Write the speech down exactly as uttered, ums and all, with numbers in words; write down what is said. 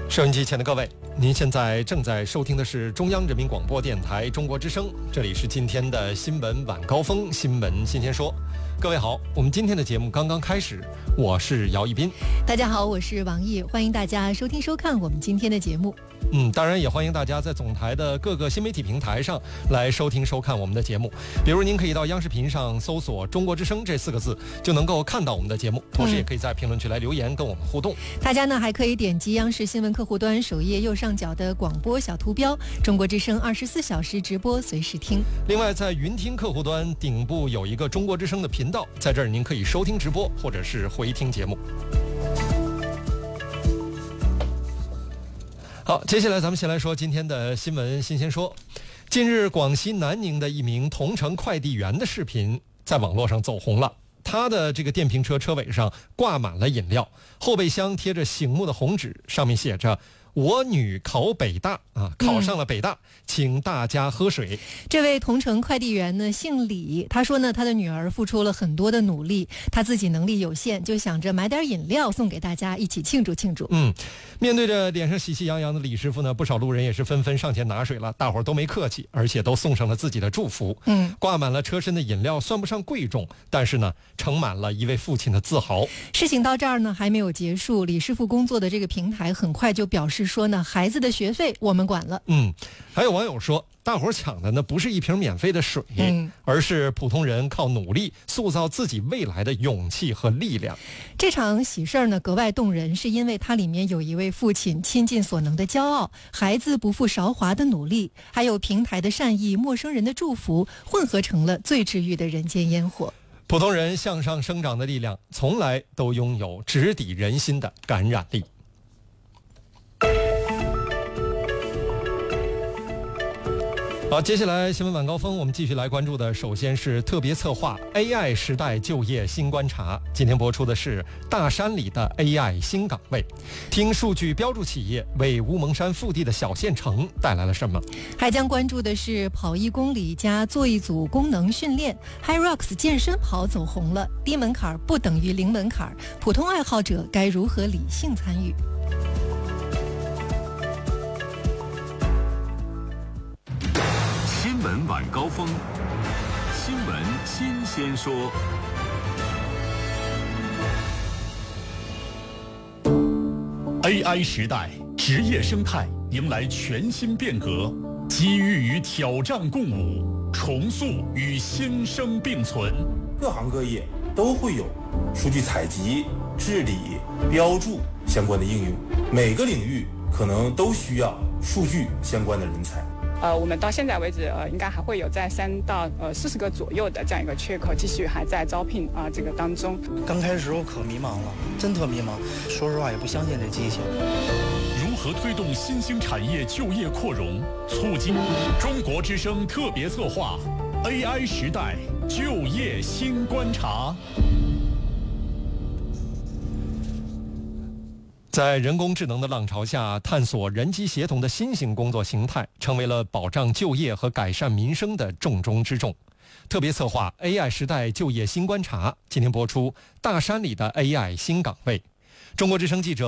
收音机前的各位，您现在正在收听的是中央人民广播电台中国之声，这里是今天的新闻晚高峰，新闻新鲜说。各位好，我们今天的节目刚刚开始，我是姚一斌。 大家好，我是王毅，欢迎大家收听收看我们今天的节目。 嗯，当然也欢迎大家在总台的各个新媒体平台上来收听收看我们的节目。比如您可以到央视频上搜索中国之声这四个字，就能够看到我们的节目，同时也可以在评论区来留言跟我们互动。 嗯、大家呢还可以点击央视新闻客户端首页右上角的广播小图标，中国之声二十四小时直播随时听。 另外在云听客户端顶部有一个中国之声的频道，在这儿您可以收听直播或者是回听节目。好，接下来咱们先来说今天的新闻新鲜说。近日广西南宁的一名同城快递员的视频在网络上走红了，他的这个电瓶车车尾上挂满了饮料，后备箱贴着醒目的红纸，上面写着我女考北大啊，考上了北大、嗯、请大家喝水。 这位同城快递员呢姓李，他说呢他的女儿付出了很多的努力，他自己能力有限，就想着买点饮料送给大家一起庆祝庆祝。 嗯，面对着脸上喜气洋洋的李师傅呢，不少路人也是纷纷上前拿水了，大伙儿都没客气，而且都送上了自己的祝福。 嗯， 挂满了车身的饮料算不上贵重，但是呢盛满了一位父亲的自豪。 事情到这儿呢还没有结束，李师傅工作的这个平台很快就表示说呢，孩子的学费我们管了。 嗯，还有网友说，大伙儿抢的呢不是一瓶免费的水、嗯、而是普通人靠努力塑造自己未来的勇气和力量。 这场喜事儿呢格外动人，是因为它里面有一位父亲倾尽所能的骄傲，孩子不负韶华的努力，还有平台的善意，陌生人的祝福，混合成了最治愈的人间烟火。 普通人向上生长的力量从来都拥有直抵人心的感染力。好，接下来新闻晚高峰我们继续来关注的首先是特别策划 A I 时代就业新观察。今天播出的是大山里的 A I 新岗位，听数据标注企业为乌蒙山腹地的小县城带来了什么。 还将关注的是跑一公里加做一组功能训练， HYROX 健身跑走红了，低门槛不等于零门槛，普通爱好者该如何理性参与。 新闻晚高峰，新闻新鲜说。A I 时代，职业生态迎来全新变革，机遇与挑战共舞，重塑与新生并存。 各行各业都会有数据采集、治理、标注相关的应用，每个领域可能都需要数据相关的人才。 呃，我们到现在为止，呃，应该还会有在三到呃四十个左右的这样一个缺口，继续还在招聘啊、呃、这个当中。 刚开始时候可迷茫了，真特迷茫，说实话也不相信这机器。 如何推动新兴产业就业扩容，促进中国之声特别策划 A I 时代就业新观察。 在人工智能的浪潮下，探索人机协同的新型工作形态成为了保障就业和改善民生的重中之重。特别策划 A I 时代就业新观察，今天播出大山里的 A I 新岗位。中国之声记者